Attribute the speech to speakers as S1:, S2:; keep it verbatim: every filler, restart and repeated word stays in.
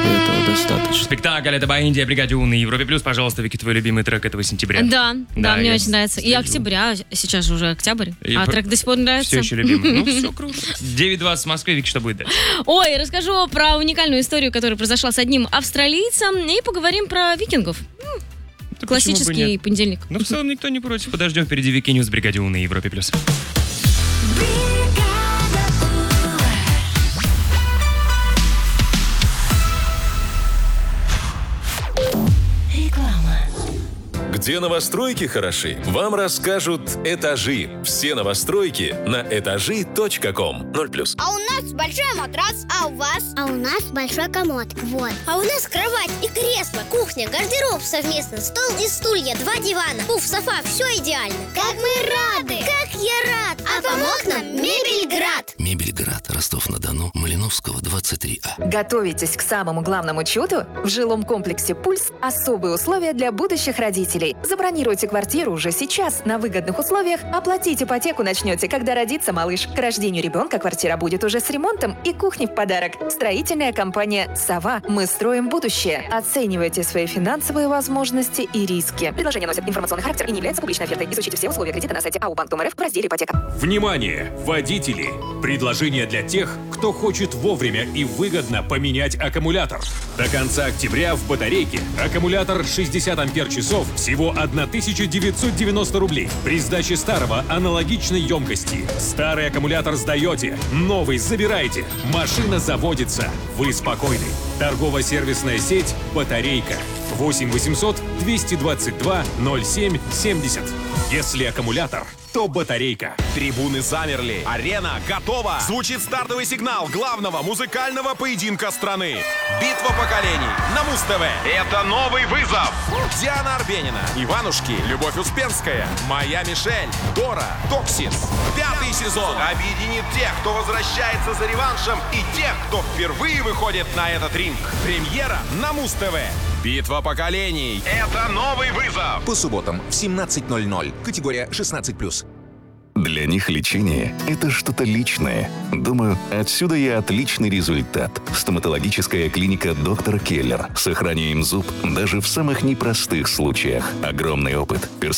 S1: этого достаточно.
S2: Спектакль «Это Индия», «Бригаде У» на Европе Плюс. Пожалуйста, Вики, твой любимый трек этого сентября.
S3: Да, да,
S2: Да,
S3: мне
S2: я
S3: очень нравится. И
S2: слежу.
S3: октября, сейчас же уже октябрь,
S2: И
S3: а
S2: про-
S3: трек до сих пор нравится.
S2: Все еще любимый. Ну, все круто. девять двадцать в Москве. Вики, что будет дальше?
S3: Ой, расскажу про уникальную историю, которая произошла с одним австралийцем, и поговорим про викингов. М,
S2: Да почему бы
S3: Классический
S2: нет?
S3: понедельник.
S2: Ну, в целом, никто не против. Подождем впереди Вики Ньюс, «Бригаде У» на Европе Плюс.
S4: Где новостройки хороши, вам расскажут «Этажи». Все новостройки на этажи точка ком. ноль плюс.
S5: А у нас большой матрас, а у вас?
S6: А у нас большой комод. Вот.
S5: А у нас кровать и кресло, кухня, гардероб совместно, стол и стулья, два дивана, пуф, софа, все идеально.
S6: Как мы рады!
S5: Как я рад! А помог нам Мебельград.
S7: Мебельград, Ростов-на-Дону, Малиновского, двадцать три А.
S8: Готовитесь к самому главному чуду? В жилом комплексе «Пульс» особые условия для будущих родителей. Забронируйте квартиру уже сейчас на выгодных условиях. Оплатить ипотеку начнете, когда родится малыш. К рождению ребенка квартира будет уже с ремонтом и кухней в подарок. Строительная компания «Сова». Мы строим будущее. Оценивайте свои финансовые возможности и риски. Предложение носит информационный характер и не является публичной офертой. Изучите все условия кредита на сайте эй о банк точка эр эф в разделе «Ипотека».
S9: Внимание, водители! Предложение для тех, кто хочет вовремя и выгодно поменять аккумулятор. До конца октября в батарейке аккумулятор шестьдесят ампер-часов всего тысяча девятьсот девяносто рублей. При сдаче старого аналогичной емкости. Старый аккумулятор сдаете, новый забираете. Машина заводится. Вы спокойны. Торгово-сервисная сеть «Батарейка». восемь восемьсот двести двадцать два ноль семь семьдесят. Если аккумулятор, то батарейка.
S10: Трибуны замерли. Арена готова. Звучит стартовый сигнал главного музыкального поединка страны. Битва поколений на Муз-ТВ. Это новый вызов. Диана Арбенина, Иванушки, Любовь Успенская, Моя Мишель, Дора, Токсис. Пятый сезон объединит тех, кто возвращается за реваншем, и тех, кто впервые выходит на этот ринг. Премьера на Муз-ТВ. Битва поколений. Это новый вызов.
S11: По субботам в семнадцать ноль ноль. Категория шестнадцать плюс.
S12: Для них лечение – это что-то личное. Думаю, отсюда и отличный результат. Стоматологическая клиника «Доктор Келлер». Сохраняем зуб даже в самых непростых случаях. Огромный опыт,